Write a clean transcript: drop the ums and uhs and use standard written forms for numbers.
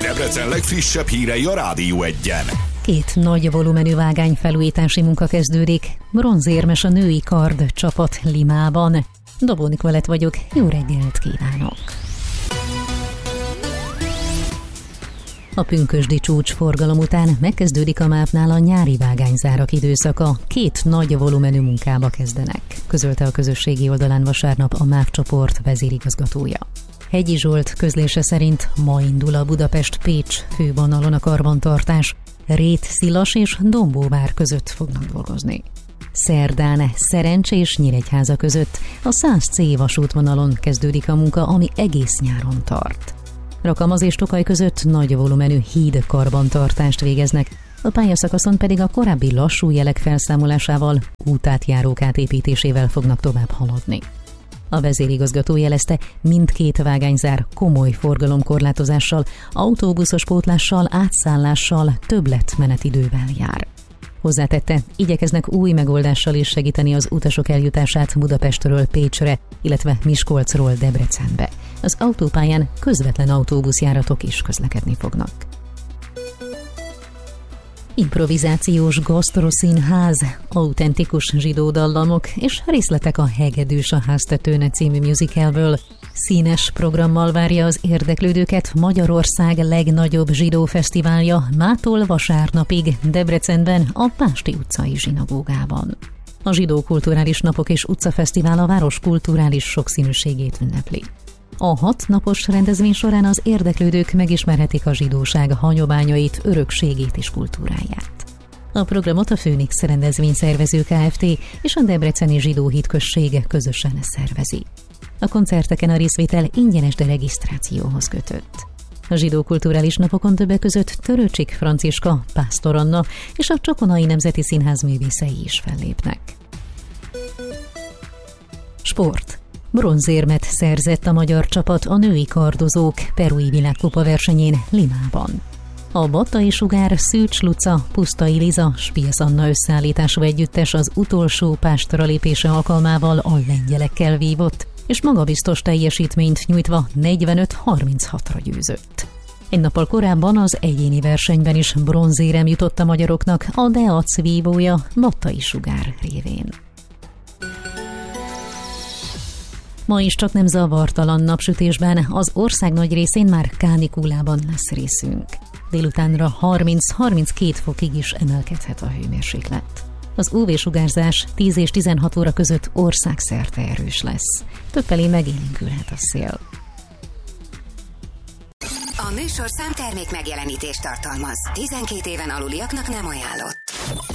Debrecen legfrissebb hírei a Rádió Egyen. 2 nagy volumenű vágányfelújítási munka kezdődik. Bronzérmes a női kard csapat Limában. Dobó Nikolett vagyok, jó reggelt kívánok! A pünkösdi csúcsforgalom után megkezdődik a MÁV-nál a nyári vágányzárak időszaka. 2 nagy volumenű munkába kezdenek, közölte a közösségi oldalán vasárnap a MÁV csoport vezérigazgatója. Hegyi Zsolt közlése szerint ma indul a Budapest-Pécs fővonalon a karbantartás. Rét-Szilas és Dombóvár között fognak dolgozni. Szerdán Szerencs és Nyíregyháza között a 100C vasútvonalon kezdődik a munka, ami egész nyáron tart. Rakamaz és Tokaj között nagy volumenű híd karbantartást végeznek, a pályaszakaszon pedig a korábbi lassú jelek felszámolásával, útátjárók átépítésével fognak tovább haladni. A vezérigazgató jelezte, mindkét vágányzár komoly forgalomkorlátozással, autóbuszos pótlással, átszállással, többletmenetidővel jár. Hozzátette, igyekeznek új megoldással is segíteni az utasok eljutását Budapestről Pécsre, illetve Miskolcról Debrecenbe. Az autópályán közvetlen autóbuszjáratok is közlekedni fognak. Improvizációs gasztroszínház, autentikus zsidó dallamok és részletek a Hegedűs a háztetőn című musicalből. Színes programmal várja az érdeklődőket Magyarország legnagyobb zsidó fesztiválja mától vasárnapig Debrecenben, a Pásti utcai zsinagógában. A Zsidó Kulturális Napok és Utcafesztivál a város kulturális sokszínűségét ünnepli. A 6 napos rendezvény során az érdeklődők megismerhetik a zsidóság hagyományait, örökségét és kultúráját. A programot a Főnix rendezvényszervező Kft. És a Debreceni Zsidó Hitközség közösen szervezi. A koncerteken a részvétel ingyenes, de regisztrációhoz kötött. A Zsidó Kulturális Napokon többek között Törőcsik Franciska, Pásztor Anna és a Csokonai Nemzeti Színház művészei is fellépnek. Sport. Bronzérmet szerzett a magyar csapat a női kardozók perui világkupa versenyén Limában. A Battai Sugár, Szűcs Luca, Pusztai Liza, Spiesz Anna összeállítású együttes az utolsó pástra lépése alkalmával a lengyelekkel vívott, és magabiztos teljesítményt nyújtva 45-36-ra győzött. Egy nappal korábban az egyéni versenyben is bronzérem jutott a magyaroknak a Deac vívója Battai Sugár révén. Ma is csak nem zavartalan napsütésben, az ország nagy részén már kánikulában lesz részünk. Délutánra 30-32 fokig is emelkedhet a hőmérséklet. Az UV-sugárzás 10 és 16 óra között országszerte erős lesz. Többfelé megélénkülhet a szél. A műsorszám termék megjelenítést tartalmaz. 12 éven aluliaknak nem ajánlott.